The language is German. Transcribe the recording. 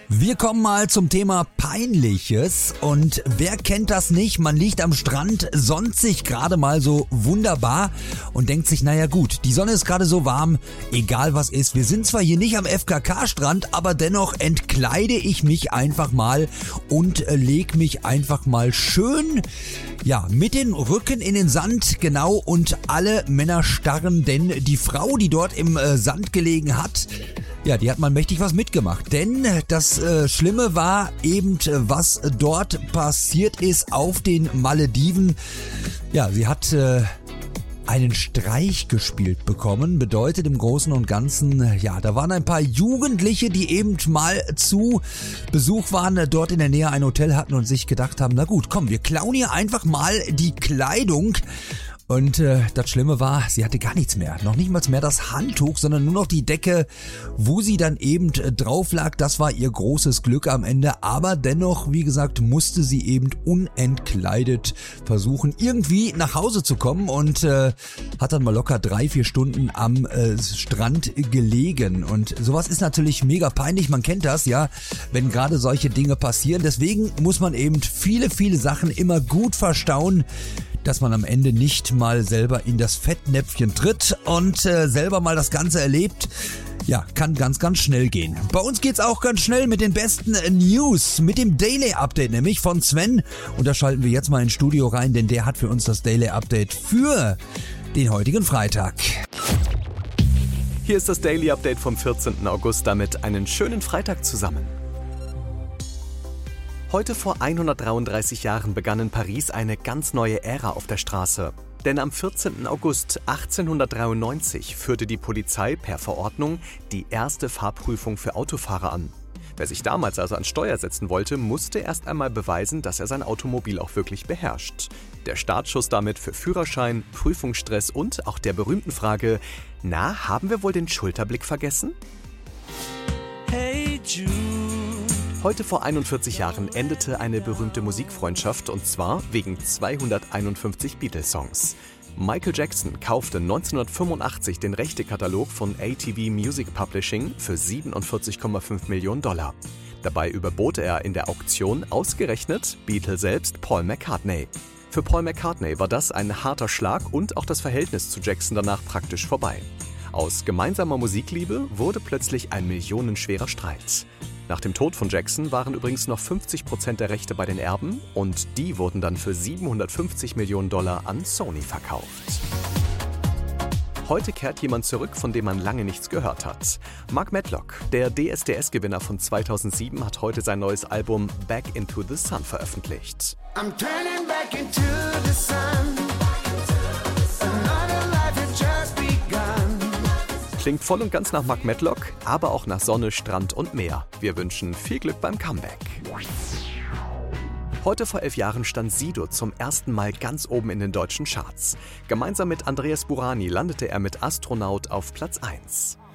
Wir kommen mal zum Thema Peinliches und wer kennt das nicht? Man liegt am Strand, sonnt sich gerade mal so wunderbar und denkt sich, naja gut, die Sonne ist gerade so warm, egal was ist. Wir sind zwar hier nicht am FKK-Strand, aber dennoch entkleide ich mich einfach mal und leg mich einfach mal schön, mit den Rücken in den Sand, genau, und alle Männer starren, denn die Frau, die dort im Sand gelegen hat, die hat mal mächtig was mitgemacht, denn das Schlimme war eben, was dort passiert ist auf den Malediven. Ja, sie hat einen Streich gespielt bekommen, bedeutet im Großen und Ganzen, da waren ein paar Jugendliche, die eben mal zu Besuch waren, dort in der Nähe ein Hotel hatten und sich gedacht haben, na gut, komm, wir klauen hier einfach mal die Kleidung. Und das Schlimme war, sie hatte gar nichts mehr. Noch nicht mal mehr das Handtuch, sondern nur noch die Decke, wo sie dann eben drauf lag. Das war ihr großes Glück am Ende. Aber dennoch, wie gesagt, musste sie eben unentkleidet versuchen, irgendwie nach Hause zu kommen. Und hat dann mal locker 3-4 Stunden am Strand gelegen. Und sowas ist natürlich mega peinlich. Man kennt das, wenn gerade solche Dinge passieren. Deswegen muss man eben viele, viele Sachen immer gut verstauen, dass man am Ende nicht mal selber in das Fettnäpfchen tritt und selber mal das Ganze erlebt. Ja, kann ganz, ganz schnell gehen. Bei uns geht's auch ganz schnell mit den besten News, mit dem Daily Update nämlich von Sven. Und da schalten wir jetzt mal ins Studio rein, denn der hat für uns das Daily Update für den heutigen Freitag. Hier ist das Daily Update vom 14. August, damit einen schönen Freitag zusammen. Heute vor 133 Jahren begann in Paris eine ganz neue Ära auf der Straße. Denn am 14. August 1893 führte die Polizei per Verordnung die erste Fahrprüfung für Autofahrer an. Wer sich damals also ans Steuer setzen wollte, musste erst einmal beweisen, dass er sein Automobil auch wirklich beherrscht. Der Startschuss damit für Führerschein, Prüfungsstress und auch der berühmten Frage, haben wir wohl den Schulterblick vergessen? Hey Jude. Heute vor 41 Jahren endete eine berühmte Musikfreundschaft, und zwar wegen 251 Beatles-Songs. Michael Jackson kaufte 1985 den Rechtekatalog von ATV Music Publishing für $47,5 Millionen. Dabei überbot er in der Auktion ausgerechnet Beatle selbst Paul McCartney. Für Paul McCartney war das ein harter Schlag und auch das Verhältnis zu Jackson danach praktisch vorbei. Aus gemeinsamer Musikliebe wurde plötzlich ein millionenschwerer Streit. Nach dem Tod von Jackson waren übrigens noch 50% der Rechte bei den Erben und die wurden dann für $750 Millionen an Sony verkauft. Heute kehrt jemand zurück, von dem man lange nichts gehört hat. Mark Medlock, der DSDS-Gewinner von 2007, hat heute sein neues Album Back into the Sun veröffentlicht. I'm turning back into the sun. Klingt voll und ganz nach Mark Medlock, aber auch nach Sonne, Strand und Meer. Wir wünschen viel Glück beim Comeback. Heute vor 11 Jahren stand Sido zum ersten Mal ganz oben in den deutschen Charts. Gemeinsam mit Andreas Burani landete er mit Astronaut auf Platz 1.